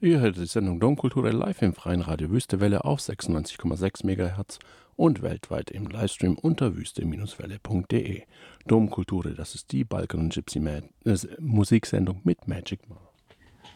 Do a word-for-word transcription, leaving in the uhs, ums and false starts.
Ihr hört die Sendung Domkultur live im freien Radio Wüstewelle auf sechsundneunzig Komma sechs Megahertz und weltweit im Livestream unter wüste Welle punkt de. Domkultur, das ist die Balkan und Gypsy Ma- äh, Musiksendung mit Magic Mike.